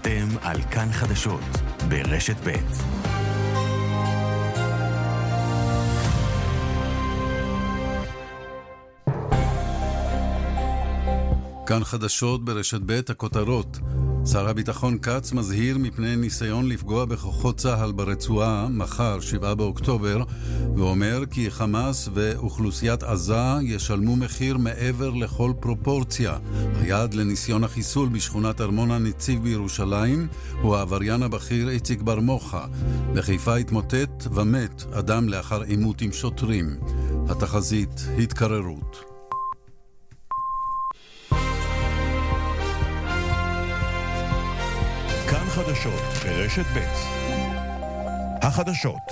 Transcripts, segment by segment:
אתם על כאן חדשות ברשת ב'. כאן חדשות ברשת ב', הכותרות. שר הביטחון קץ מזהיר מפני ניסיון לפגוע בכוחות צה"ל ברצועה מחר 7 באוקטובר, ואומר כי חמאס ואוכלוסיית עזה ישלמו מחיר מעבר לכל פרופורציה. היעד לניסיון החיסול בשכונת ארמון הנציב בירושלים הוא העבריין הבכיר איציק בר מוחה. בחיפה התמוטט ומת אדם לאחר עימות עם שוטרים. התחזית התקררות. כאן חדשות ברשת ב'. החדשות.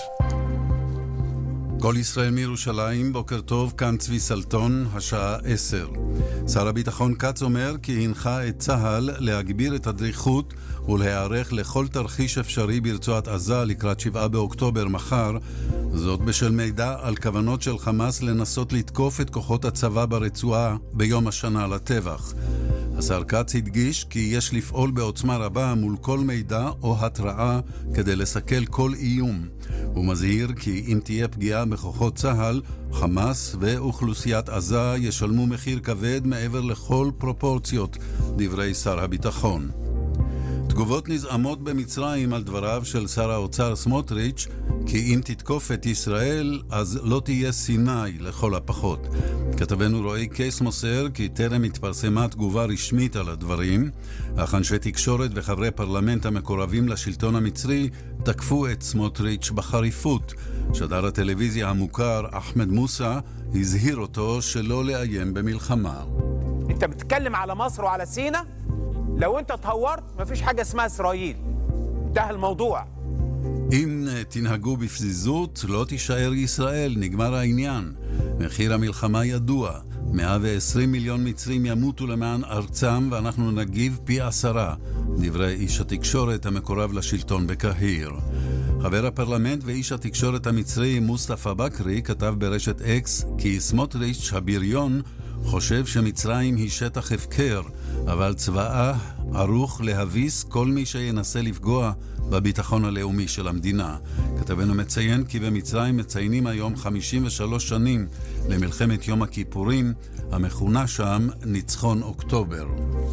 כל ישראל מירושלים, בוקר טוב, כאן צבי סלטון, השעה 10. שר הביטחון קץ אומר כי הנחה את צה"ל להגביר את הדריכות ולהיערך לכל תרחיש אפשרי ברצועת עזה לקראת 7 באוקטובר מחר, זאת בשל מידע על כוונות של חמאס לנסות לתקוף את כוחות הצבא ברצועה ביום השנה לטבח. השר קץ הדגיש כי יש לפעול בעוצמה רבה מול כל מידע או התראה כדי לסכל כל איום. הוא מזהיר כי אם תהיה פגיעה בכוחות צה"ל, חמאס ואוכלוסיית עזה ישלמו מחיר כבד מעבר לכל פרופורציות, דברי שר הביטחון. תגובות נזעמות במצרים על דבריו של שר האוצר סמוטריץ' כי אם תתקוף את ישראל אז לא תהיה סיני לכל הפחות. כתבנו רועי קייס מוסר כי טרם התפרסמה תגובה רשמית על הדברים, אך אנשי תקשורת וחברי פרלמנט המקורבים לשלטון המצרי תקפו את סמוטריץ' בחריפות. שדר הטלוויזיה המוכר אחמד מוסא הזהיר אותו שלא לאיים במלחמה. انت بتتكلم على مصر وعلى سيناء؟ لو انت تهورت مفيش حاجة اسمها اسرائيل. انتهى الموضوع. אם תנהגו בפזיזות לא תישאר ישראל, נגמר העניין. מחיר המלחמה ידוע, 120 מיליון מצרים ימותו למען ארצם ואנחנו נגיב פי 10, דברי איש התקשורת המקורב לשלטון בקהיר. חבר הפרלמנט ואיש התקשורת המצרי מוסטפא בקרי כתב ברשת אקס כי סמוטריץ' הבריון חושב שמצרים היא שטח הפקר, אבל צבאה ערוך להביס כל מי שינסה לפגוע בביטחון הלאומי של המדינה. כתבנו מציין כי במצרים מציינים היום 53 שנים למלחמת יום הכיפורים, המכונה שם ניצחון אוקטובר.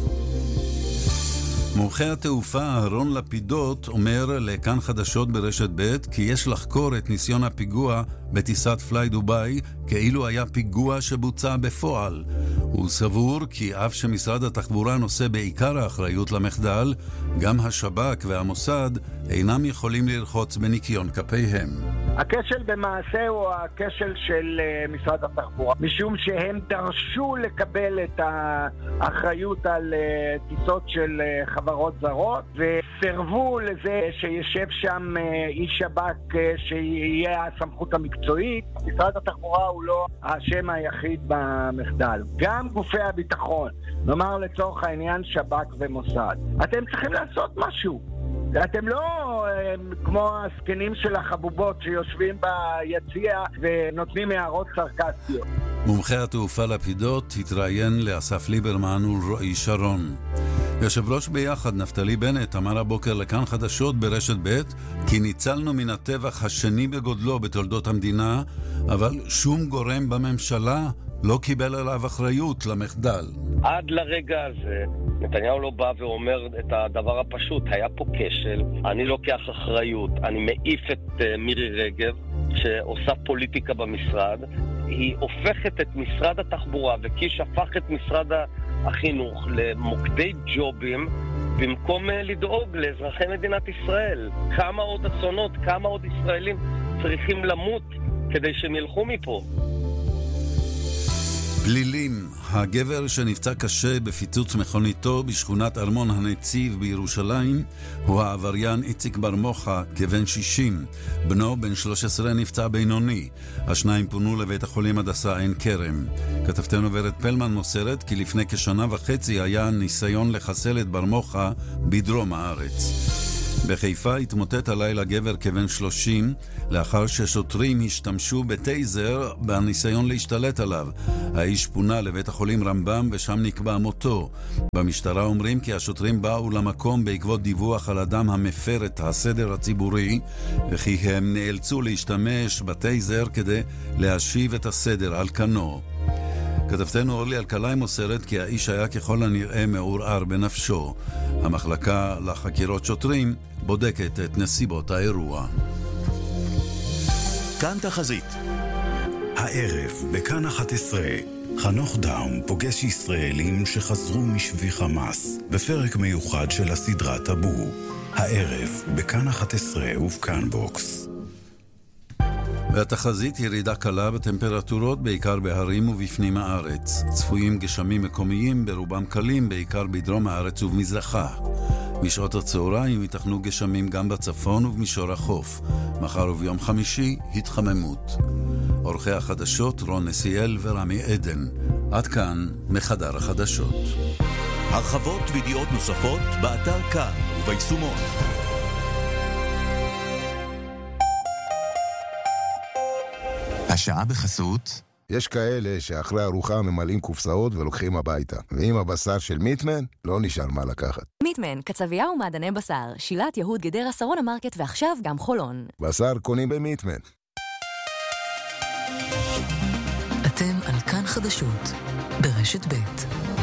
מומחה התעופה אהרון לפידות אומר לכאן חדשות ברשת ב' כי יש לחקור את ניסיון הפיגוע בטיסת פליי דוביי כאילו היה פיגוע שבוצע בפועל. הוא סבור כי אף שמשרד התחבורה נושא בעיקר האחריות למחדל, גם השב"כ והמוסד אינם יכולים לרחוץ בניקיון כפיהם. הכשל במעשה הוא הכשל של משרד התחבורה, משום שהם דרשו לקבל את האחריות על טיסות של חברות זרות, וסרבו לזה שישב שם איש שב"כ שיהיה הסמכות המקצועית. משרד התחבורה הוא לא השם היחיד במחדל. גם גופי הביטחון, נאמר לצורך העניין שב"כ ומוסד, אתם צריכים לעשות משהו. אתם לא כמו הסקנים של החבובות שיושבים ביציע ונותנים הערות סרקסטיות. מומחה התעופה לפידות התראיין לאסף ליברמן ולרועי שרון. יושב ראש ביחד נפתלי בנט אמר הבוקר לכאן חדשות ברשת ב' כי ניצלנו מן הטבח השני בגודלו בתולדות המדינה, אבל שום גורם בממשלה לא קיבל עליו אחריות למחדל. עד לרגע הזה נתניהו לא בא ואומר את הדבר הפשוט, היה פה כשל, אני לוקח אחריות, אני מעיף את מירי רגב שעושה פוליטיקה במשרד, היא הופכת את משרד התחבורה וקיש הפך את משרד החינוך למוקדי ג'ובים במקום לדאוג לאזרחי מדינת ישראל. כמה עוד אסונות, כמה עוד ישראלים צריכים למות כדי שהם ילכו מפה. פלילים. הגבר שנפצע קשה בפיצוץ מכוניתו בשכונת ארמון הנציב בירושלים הוא העבריין איציק בר מוחה כבן 60. בנו בן 13 נפצע בינוני. השניים פונו לבית החולים הדסה עין כרם. כתבתנו ורד פלמן מוסרת כי לפני כשנה וחצי היה ניסיון לחסל את בר מוחה בדרום הארץ. בחיפה התמוטט הלילה גבר כבן 30 לאחר ששוטרים השתמשו בטייזר בניסיון להשתלט עליו. האיש פונה לבית החולים רמב"ם ושם נקבע מותו. במשטרה אומרים כי השוטרים באו למקום בעקבות דיווח על אדם המפר את הסדר הציבורי וכי הם נאלצו להשתמש בטייזר כדי להשיב את הסדר על כנו. כתבתנו אורלי אלקלעי מוסרת כי האיש היה ככל הנראה מעורער בנפשו. המחלקה לחקירות שוטרים בודקת את נסיבות האירוע. כאן תחזית. הערב בכאן 11 חנוך דאום פוגש ישראלים שחזרו משבי חמאס בפרק מיוחד של הסדרה טאבו. הערב בכאן 11 ובכאן בוקס. והתחזית ירידה קלה בטמפרטורות בעיקר בהרים ובפנים הארץ. צפויים גשמים מקומיים ברובם קלים בעיקר בדרום הארץ ובמזרחה. משעות הצהריים ייתכנו גשמים גם בצפון ובמישור החוף. מחר וביום חמישי התחממות. עורכי החדשות רון נסיאל ורמי עדן. עד כאן מחדר החדשות. הרחבות וידיעות נוספות באתר כאן וביישומון. השעה בחסות. יש כאלה שאחרי ארוחה ממלאים קופסאות ולוקחים הביתה. ועם הבשר של מיטמן לא נשאר מה לקחת. מיטמן, קצבייה ומעדני בשר. שילת יהוד גדרה שרונה מרקט ועכשיו גם חולון. בשר קונים במיטמן. אתם על כאן חדשות ברשת ב'.